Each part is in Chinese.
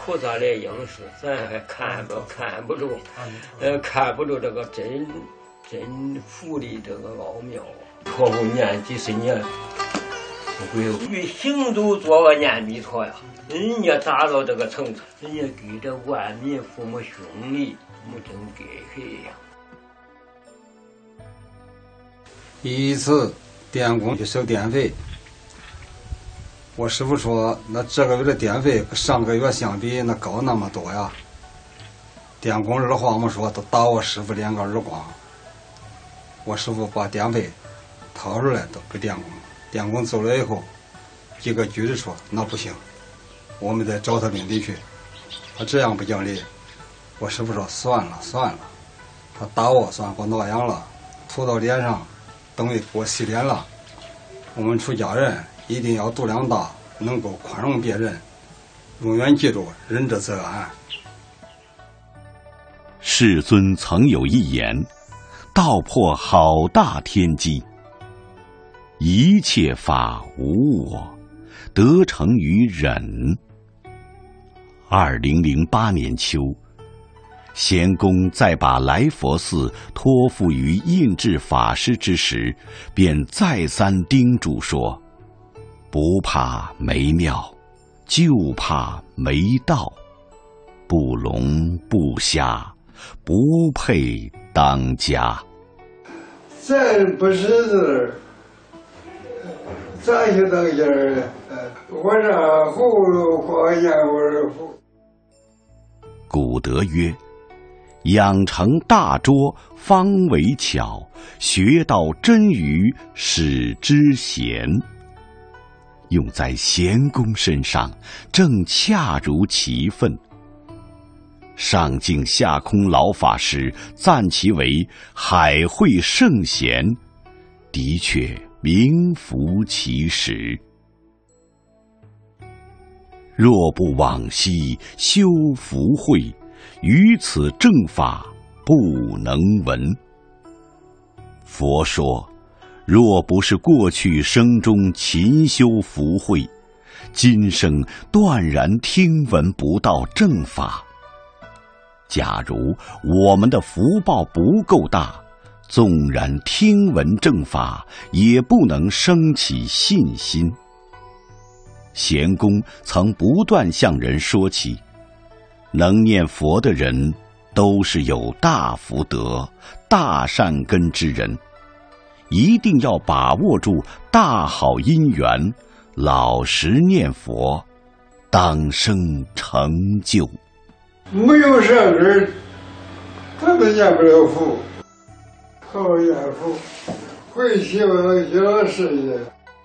菩萨来应试，咱还看不住这个真佛的这个奥妙啊！托付念几十年，不会与行走做个念弥陀呀。人家达到这个层次，人家给这万民父母兄弟，没真给谁呀？ 一次电工去收电费，我师傅说，那这个月的电费跟上个月相比，那高那么多呀。电工二话没说，都打我师傅2个耳光。我师傅把电费掏出来都给电工，电工走了以后，一个句子说，那不行，我们得找他领地去，他这样不讲理。我师傅说算了，他打我算给我挠痒了，涂到脸上，等于给我洗脸了。我们出家人一定要度量大，能够宽容别人，永远记住仁者则安。 世尊曾有一言，道破好大天机，一切法无我，得成于忍。2008年秋，贤公在把来佛寺托付于印智法师之时，便再三叮嘱说，不怕没庙，就怕没道，不聋不瞎，不配当家。 咱不识字，咋就当家了？我这葫芦花烟味糊。 古德曰，养成大拙，方为巧；学到真语，使之贤。用在贤公身上，正恰如其分。上净下空老法师赞其为海会圣贤，的确名副其实。若不往昔修福慧，于此正法不能闻。佛说，若不是过去生中勤修福慧，今生断然听闻不到正法。假如我们的福报不够大，纵然听闻正法，也不能生起信心。贤公曾不断向人说起，能念佛的人都是有大福德、大善根之人，一定要把握住大好姻缘，老实念佛，当生成就。 没有善根，他们念不了佛，好念佛，会希望小事业。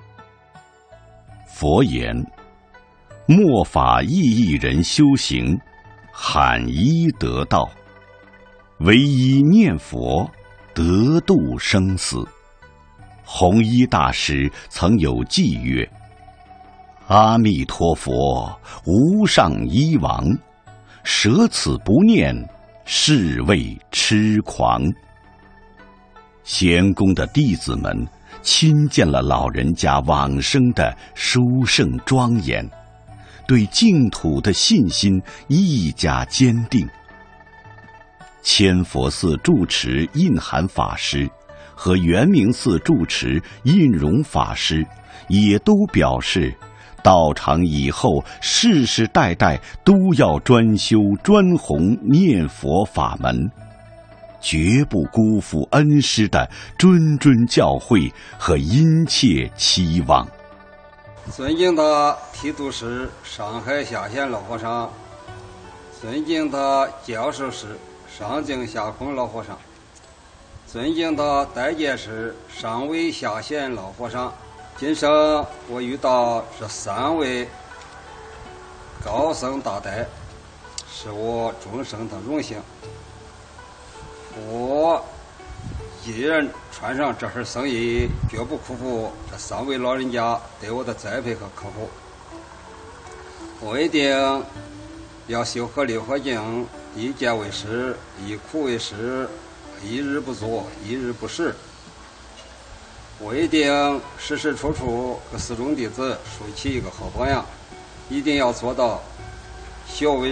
佛言，末法意义人修行，罕一得道，唯一念佛，得度生死。弘一大师曾有偈曰，阿弥陀佛，无上一王，舍此不念，是谓痴狂。贤公的弟子们亲见了老人家往生的殊胜庄严，对净土的信心愈加坚定。千佛寺住持印涵法师和圆明寺住持印容法师也都表示，道场以后世世代代都要专修专弘念佛法门，绝不辜负恩师的谆谆教诲和殷切期望。 尊敬的提督师上海下县老和尚，尊敬的教授师上净下空老和尚，尊敬的代监师上位下县老和尚，今生我遇到这3位高僧大德，是我终生的荣幸。我一人穿上这份僧衣，绝不辜负这3位老人家对我的栽培和呵护。我一定要修合六合敬，一戒为师，一苦为师，一日不作，一日不食。我一定时时处处给4众弟子树起一个好榜样，一定要做到孝为